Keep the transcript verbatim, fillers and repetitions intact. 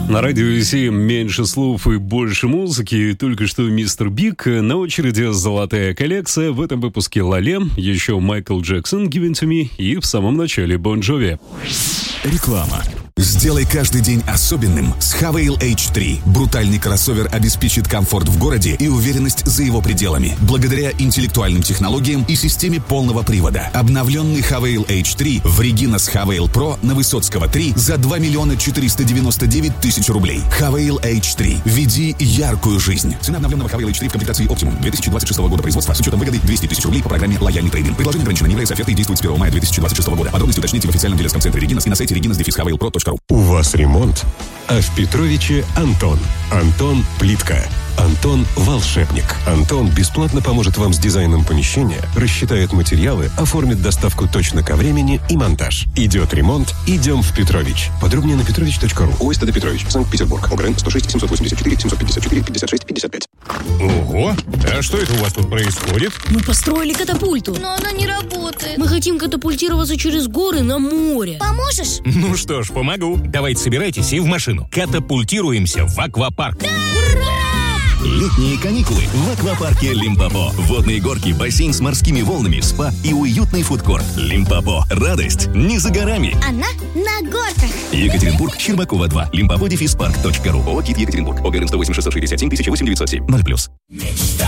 На радио семь меньше слов и больше музыки. Только что мистер Биг. На очереди золотая коллекция. В этом выпуске Лале, еще Майкл Джексон «Give It To Me» и в самом начале Бон Джови. Реклама. Сделай каждый день особенным с Havail эйч три. Брутальный кроссовер обеспечит комфорт в городе и уверенность за его пределами. Благодаря интеллектуальным технологиям и системе полного привода. Обновленный Havail эйч три в Regina с Havail Pro на Высоцкого три за два миллиона четыреста девяносто девять тысяч рублей. Havail эйч три. Веди яркую жизнь. Цена обновленного Havail эйч три в комплектации Optimum две тысячи двадцать шестого года производства с учетом выгоды двести тысяч рублей по программе «Лояльный трейдинг». Предложение ограничено, не является офертой и действует с первого мая две тысячи двадцать шестого года. Подробности уточните в официальном дилерском центре Reginas и на сайте reginas dash havail pro точка ru. У вас ремонт, а в Петровиче Антон. Антон Плитка. Антон Волшебник. Антон бесплатно поможет вам с дизайном помещения, рассчитает материалы, оформит доставку точно ко времени и монтаж. Идет ремонт, идем в Петрович. Подробнее на петрович точка ру. ОСТД Петрович, Санкт-Петербург. ОГРН сто шесть семьсот восемьдесят четыре семьсот пятьдесят четыре пятьдесят шесть пятьдесят пять. Ого! А что это у вас тут происходит? Мы построили катапульту. Но она не работает. Мы хотим катапультироваться через горы на море. Поможешь? Ну что ж, помогу. Давайте собирайтесь и в машину. Катапультируемся в аквапарк. Летние каникулы в аквапарке Лимпопо. Водные горки, бассейн с морскими волнами, спа и уютный фудкорт. Лимпопо. Радость не за горами. Она на горках. Екатеринбург, Щербакова два. Лимпопо дефис парк точка ру. ООО «Кит Екатеринбург». ОГРН сто восемь шестьсот шестьдесят семь тысяча восемь девятьсот семь. ноль плюс.